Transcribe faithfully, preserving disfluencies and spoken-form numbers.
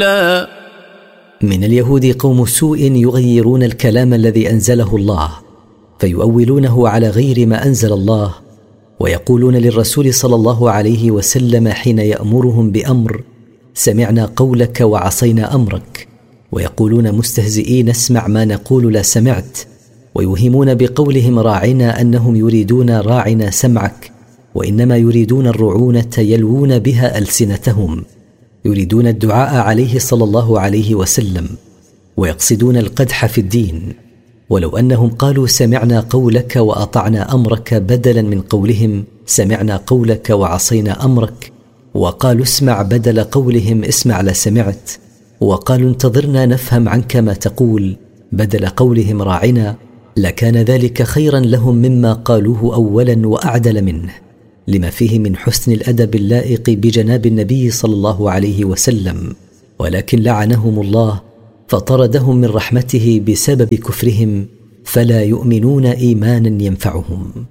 من اليهود قوم سوء يغيرون الكلام الذي أنزله الله فيؤولونه على غير ما أنزل الله، ويقولون للرسول صلى الله عليه وسلم حين يأمرهم بأمر: سمعنا قولك وعصينا أمرك، ويقولون مستهزئين: اسمع ما نقول لا سمعت، ويوهمون بقولهم راعنا أنهم يريدون راعنا سمعك، وإنما يريدون الرعونة يلوون بها ألسنتهم، يريدون الدعاء عليه صلى الله عليه وسلم، ويقصدون القدح في الدين. ولو أنهم قالوا سمعنا قولك وأطعنا أمرك بدلا من قولهم سمعنا قولك وعصينا أمرك، وقالوا اسمع بدل قولهم اسمع لسمعت، وقالوا انتظرنا نفهم عنك ما تقول بدل قولهم راعنا، لكان ذلك خيرا لهم مما قالوه أولا وأعدل منه، لما فيه من حسن الأدب اللائق بجناب النبي صلى الله عليه وسلم. ولكن لعنهم الله فطردهم من رحمته بسبب كفرهم، فلا يؤمنون إيمانا ينفعهم.